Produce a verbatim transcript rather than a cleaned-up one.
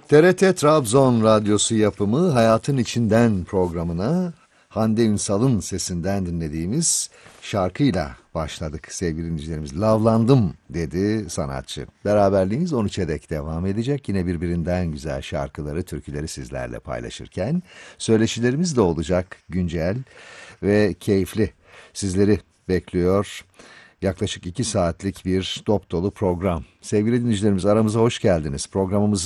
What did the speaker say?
T R T Trabzon Radyosu yapımı Hayatın İçinden programına Hande Ünsal'ın sesinden dinlediğimiz şarkıyla başladık sevgili dinleyicilerimiz. Lavlandım dedi sanatçı. Beraberliğimiz on üçe dek devam edecek. Yine birbirinden güzel şarkıları, türküleri sizlerle paylaşırken söyleşilerimiz de olacak güncel ve keyifli. Sizleri bekliyor. Yaklaşık iki saatlik bir dop dolu program. Sevgili dinleyicilerimiz, aramıza hoş geldiniz. Programımızı